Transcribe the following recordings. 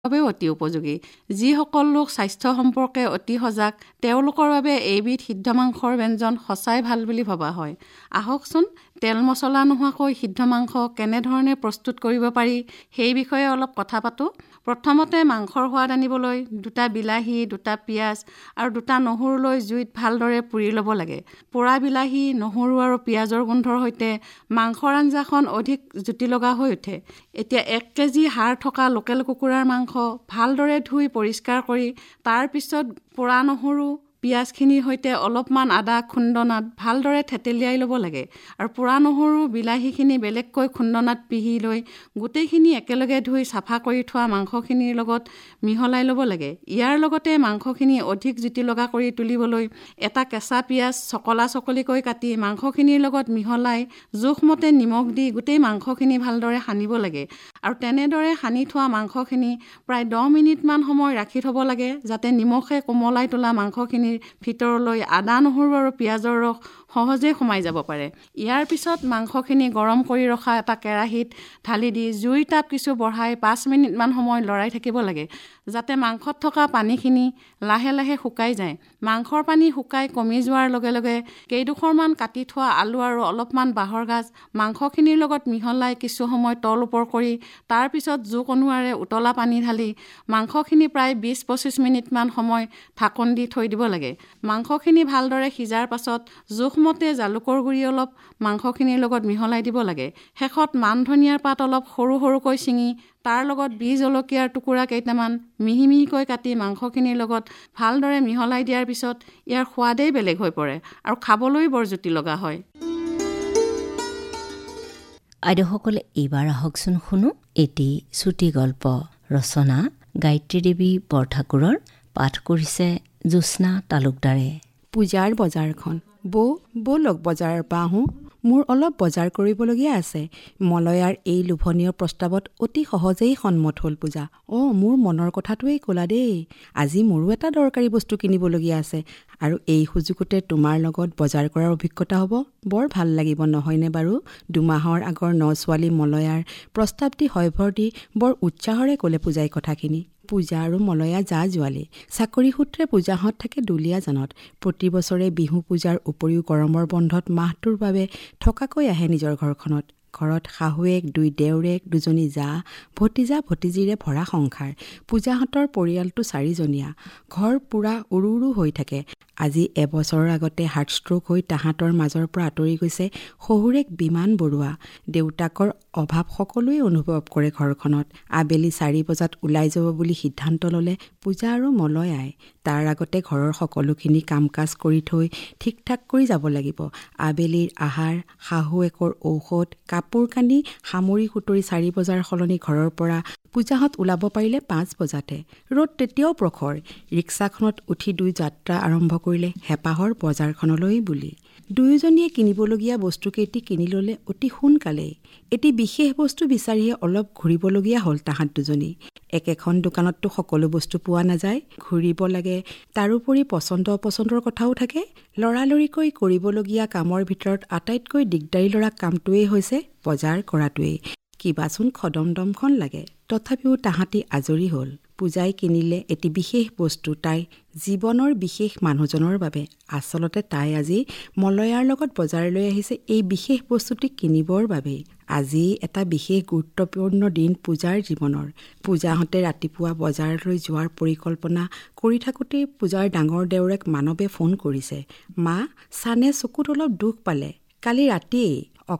বাবেও অতি উপযোগী। যিসকল লোক স্বাস্থ্য সম্পৰ্কে অতি সজাগ তেওঁলোকৰ বাবে এইবিধ সিদ্ধ মাংসৰ ব্যঞ্জন সঁচাই ভাল বুলি ভবা হয়। আহকচোন তেল মছলা নোহোৱাকৈ সিদ্ধ মাংস কেনেধৰণে প্ৰস্তুত কৰিব পাৰি সেই বিষয়ে অলপ কথা পাতোঁ। প্ৰথমতে মাংসৰ সোৱাদ আনিবলৈ 2টা বিলাহী, 2টা পিঁয়াজ আৰু 2টা নহৰু লৈ জুইত ভালদৰে পুৰি ল'ব লাগে। পোৰা বিলাহী, নহৰু আৰু পিঁয়াজৰ গোন্ধৰ সৈতে মাংসৰ আঞ্জাখন অধিক জুতি লগা হৈ উঠে। এতিয়া 1 কেজি হাড় থকা লোকেল কুকুৰাৰ মাংস ভালদৰে ধুই পৰিষ্কাৰ কৰি তাৰ পিছত পোৰা নহৰু পিঁয়াজখিনিৰ সৈতে অলপমান আদা খুন্দনাত ভালদৰে থেতেলিয়াই ল'ব লাগে আৰু পোৰা নহৰু বিলাহীখিনি বেলেগকৈ খুন্দনাত পিহি লৈ গোটেইখিনি একেলগে ধুই চাফা কৰি থোৱা মাংসখিনিৰ লগত মিহলাই ল'ব লাগে। ইয়াৰ লগতে মাংসখিনি অধিক জুতি লগা কৰি তুলিবলৈ এটা কেঁচা পিঁয়াজ চকলা চকলিকৈ কাটি মাংসখিনিৰ লগত মিহলাই জোখমতে নিমখ দি গোটেই মাংসখিনি ভালদৰে সানিব লাগে আৰু তেনেদৰে সানি থোৱা মাংসখিনি প্ৰায় 10 মিনিটমান সময় ৰাখি থ'ব লাগে যাতে নিমখে কোমলাই তোলা মাংসখিনিৰ ভিতৰলৈ আদা নহৰু আৰু পিঁয়াজৰ ৰস সহজে সোমাই যাব পাৰে। ইয়াৰ পিছত মাংসখিনি গৰম কৰি ৰখা এটা কেৰাহীত ঢালি দি জুইৰ তাপ কিছু বঢ়াই 5 মিনিটমান সময় লৰাই থাকিব লাগে যাতে মাংসত থকা পানীখিনি লাহে লাহে শুকাই যায়। মাংসৰ পানী শুকাই কমি যোৱাৰ লগে লগে কেইডোখৰমান কাটি থোৱা আলু আৰু অলপমান বাঁহৰ গাজ মাংসখিনিৰ লগত মিহলাই কিছু সময় তল ওপৰ কৰি তাৰ পিছত জোক অনুসাৰে উতলা পানী ঢালি মাংসখিনি প্ৰায় 20-25 মিনিটমান সময় ঢাকন দি থৈ দিব লাগে। মাংসখিনি ভালদৰে সিজাৰ পাছত জোখমতে জালুকৰ গুড়ি অলপ মাংসখিনিৰ লগত মিহলাই দিব লাগে। শেষত মান ধনিয়াৰ পাত অলপ সৰু সৰুকৈ ছিঙি তাৰ লগত বীজ জলকীয়াৰ টুকুৰা কেইটামান মিহি মিহিকৈ কাটি মাংসখিনিৰ লগত ভালদৰে মিহলাই দিয়াৰ পিছত ইয়াৰ সোৱাদেই বেলেগ হৈ পৰে আৰু খাবলৈ বৰ জুতি লগা হয়। আইদেউসকলে এইবাৰ আহকচোন শুনো এটি চুটি গল্প। ৰচনা গায়ত্ৰী দেৱী বৰঠাকুৰৰ, পাঠ কৰিছে জ্যোৎস্না তালুকদাৰে। পূজাৰ বজাৰখন। ব'লক বজাৰৰ পৰা আহোঁ, মোৰ অলপ বজাৰ কৰিবলগীয়া আছে। মলয়াৰ এই লোভনীয় প্ৰস্তাৱত অতি সহজেই সন্মত হ'ল পূজা। মোৰ মনৰ কথাটোৱেই ক'লা দেই। আজি মোৰো এটা দৰকাৰী বস্তু কিনিবলগীয়া আছে আৰু এই সুযোগতে তোমাৰ লগত বজাৰ কৰাৰ অভিজ্ঞতা হ'ব। বৰ ভাল লাগিব নহয়নে বাৰু? 2 মাহৰ আগৰ ছোৱালী মলয়াৰ প্ৰস্তাৱ দি হয়ভৰ দি বৰ উৎসাহৰে ক'লে পূজাই কথাখিনি। পূজা আৰু মলয়া জোৱালী। চাকৰি সূত্ৰে পূজাহঁত থাকে দুলীয়াজানত। প্ৰতি বছৰে বিহু পূজাৰ উপৰিও গৰমৰ বন্ধত মাহটোৰ বাবে থকাকৈ আহে নিজৰ ঘৰখনত। ঘৰত শাহুৱেক, 2 দেউৰেক, 2জনী জা, ভতিজা ভতিজীৰে ভৰা সংসাৰ। পূজাহঁতৰ পৰিয়ালটো 4জনীয়া। ঘৰ পূৰা উৰু উৰু হৈ থাকে। আজি এবছৰৰ আগতে হাৰ্টষ্ট্ৰোক হৈ তাহাঁতৰ মাজৰ পৰা আঁতৰি গৈছে শহুৰেক বিমান বৰুৱা। দেউতাকৰ অভাৱ সকলোৱে অনুভৱ কৰে ঘৰখনত। আবেলি 4 বজাত ওলাই যাব বুলি সিদ্ধান্ত ল'লে পূজা আৰু মলয়াই। তাৰ আগতে ঘৰৰ সকলোখিনি কাম কাজ কৰি থৈ ঠিক ঠাক কৰি যাব লাগিব। আবেলিৰ আহাৰ, শাহুৱেকৰ ঔষধ, কাপোৰ কানি সামৰি সুতৰি 4 বজাৰ সলনি ঘৰৰ পৰা পূজাহঁত ওলাব পাৰিলে 5 বজাতে। ৰ'দ তেতিয়াও প্ৰখৰ। ৰিক্সাখনত উঠি 2 যাত্ৰা আৰম্ভ কৰিলে হেঁপাহৰ বজাৰখনলৈ বুলি। 2জনীয়ে কিনিবলগীয়া বস্তুকেইটি কিনি ল'লে অতি সোনকালেই। এটি বিশেষ বস্তু বিচাৰিহে অলপ ঘূৰিবলগীয়া হ'ল তাহাঁত 2জনী। একেখন দোকানততো সকলো বস্তু পোৱা নাযায়, ঘূৰিব লাগে। তাৰোপৰি পচন্দ অপচন্দৰ কথাও থাকে। লৰালৰিকৈ কৰিবলগীয়া কামৰ ভিতৰত আটাইতকৈ দিগদাৰী ল'ৰা কামটোৱেই হৈছে বজাৰ কৰাটোৱেই। কিবাচোন খদমদমখন লাগে। তথাপিও তাহাঁতি আজৰি হ'ল। পূজাই কিনিলে এটি বিশেষ বস্তু তাইৰ জীৱনৰ বিশেষ মানুহজনৰ বাবে। আচলতে তাই আজি মলয়াৰ লগত বজাৰলৈ আহিছে এই বিশেষ বস্তুটি কিনিবৰ বাবেই। আজি এটা বিশেষ গুৰুত্বপূৰ্ণ দিন পূজাৰ জীৱনৰ। পূজাহঁতে ৰাতিপুৱা বজাৰলৈ যোৱাৰ পৰিকল্পনা কৰি থাকোঁতেই পূজাৰ ডাঙৰ দেউৰেক মানৱে ফোন কৰিছে। মা, চানে চকুত অলপ দুখ পালে। কালি ৰাতিয়েই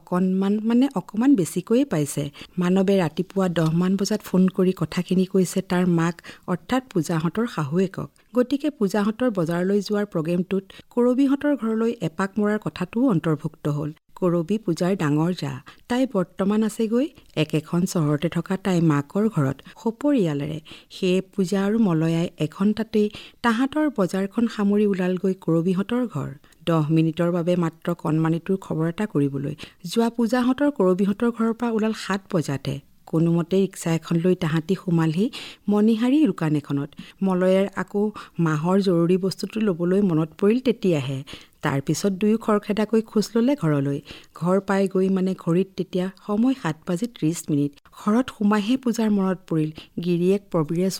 অকণমান বেছিকৈয়ে পাইছে। মানৱে ৰাতিপুৱা 10 মান বজাত ফোন কৰি কথাখিনি কৈছে তাৰ মাক অৰ্থাৎ পূজাহঁতৰ শাহুৱেকক। গতিকে পূজাহঁতৰ বজাৰলৈ যোৱাৰ প্ৰগ্ৰেমটোত কৰবীহঁতৰ ঘৰলৈ এপাক মৰাৰ কথাটোও অন্তৰ্ভুক্ত হ'ল। কৰবী পূজাৰ ডাঙৰ জা। তাই বৰ্তমান আছেগৈ একেখন চহৰতে থকা তাই মাকৰ ঘৰত সপৰিয়ালেৰে। সেয়ে পূজা আৰু মলয়াই এঘণ্টাতেই তাহাঁতৰ বজাৰখন সামৰি ওলালগৈ কৰবীহঁতৰ ঘৰ। 10 মিনিটৰ বাবে মাত্ৰ কণমানিটোৰ খবৰ এটা কৰিবলৈ যোৱা পূজাহঁতৰ কৰবীহঁতৰ ঘৰৰ পৰা ওলাল 7 বজাতে। কোনোমতে ৰিক্সা এখন লৈ তাহাঁতি সোমালহি মণিহাৰী দোকান এখনত। মলয়াৰ আকৌ মাহৰ জৰুৰী বস্তুটো ল'বলৈ মনত পৰিল তেতিয়াহে। তাৰপিছত 2 খৰখেদাকৈ খোজ ল'লে ঘৰলৈ। ঘৰ পাই গৈ ঘড়ীত তেতিয়া সময় 7:30। ঘৰত সোমাইহে পূজাৰ মনত পৰিল গিৰিয়েক প্ৰবীৰে